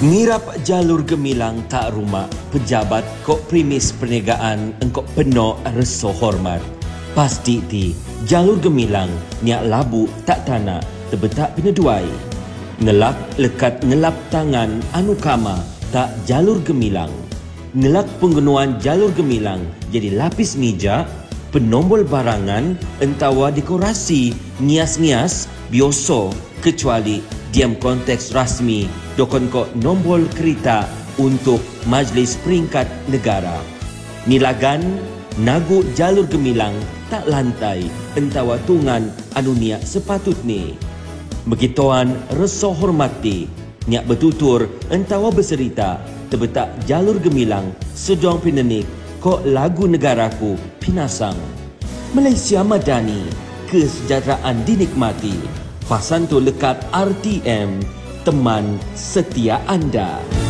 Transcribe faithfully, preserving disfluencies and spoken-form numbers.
Ngirap jalur gemilang tak rumak, pejabat kok primis perniagaan engkok penuh reso hormat. Pasti ti, jalur gemilang niak labu tak tanah, terbetak peneduai. Ngelak lekat ngelap tangan anu kama tak jalur gemilang. Ngelak penggunuan jalur gemilang jadi lapis meja, penombol barangan, entawa dekorasi, ngias-ngias, bioso, kecuali diam konteks rasmi dokon kok nombol kereta untuk Majlis Peringkat Negara. Nilagan nagu jalur gemilang tak lantai entawa tungan anu niak sepatut ni. Begituan reso hormati niak bertutur entawa berserita terbetak jalur gemilang sedang pinenik kok lagu negaraku pinasang. Malaysia Madani, kesejahteraan dinikmati. Pasan tu lekat R T M, teman setia anda.